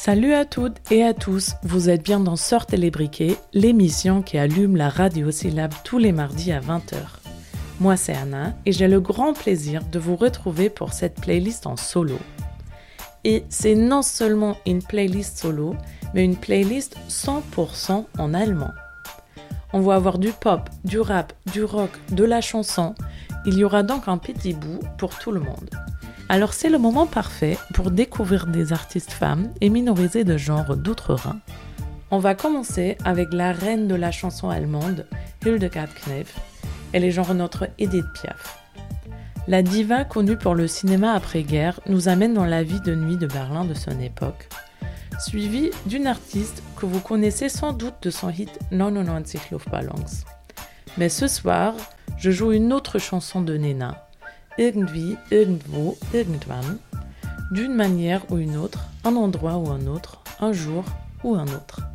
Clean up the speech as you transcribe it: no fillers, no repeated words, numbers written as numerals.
Salut à toutes et à tous, vous êtes bien dans Sortez les briquets, l'émission qui allume la radiosyllabe tous les mardis à 20h. Moi c'est Anna et j'ai le grand plaisir de vous retrouver pour cette playlist en solo. Et c'est non seulement une playlist solo, mais une playlist 100% en allemand. On va avoir du pop, du rap, du rock, de la chanson. Il y aura donc un petit bout pour tout le monde. Alors c'est le moment parfait pour découvrir des artistes femmes et minorisées de genre d'outre-Rhin. On va commencer avec la reine de la chanson allemande, Hildegard Knef. Elle est genre notre Edith Piaf. La diva connue pour le cinéma après-guerre nous amène dans la vie de nuit de Berlin de son époque, suivie d'une artiste que vous connaissez sans doute de son hit 99 Luftballons. Mais ce soir, je joue une autre chanson de Nena, Irgendwie, irgendwo, irgendwann, d'une manière ou une autre, un endroit ou un autre, un jour ou un autre.